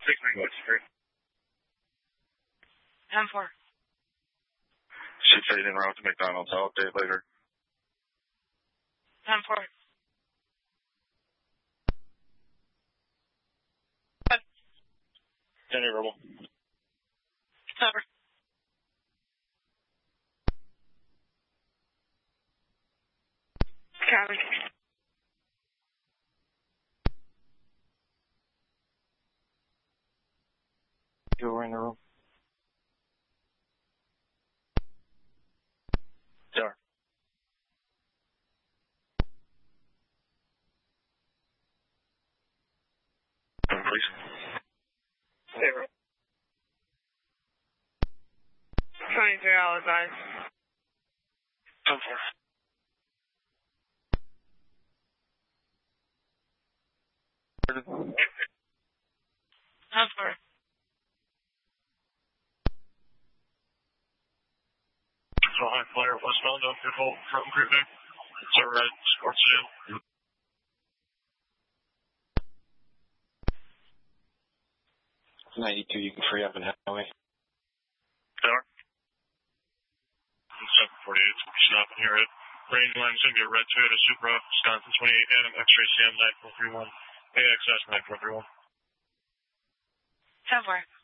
10-4. Should fade en route to McDonald's. I'll update later. 10-4. Any rebel. Cover. Copy. You're in the room. There. Please. Zero. 23 hours, guys. 10-4. So high flyer westbound up your hold from Creeping. It's a red sports jail. 92, you can free up and highway. Tower. 748, stopping here at Range Line Singular Red Toyota Supra, Wisconsin 28, Adam X-Ray Sam 9431, AXS 9431. 10-4.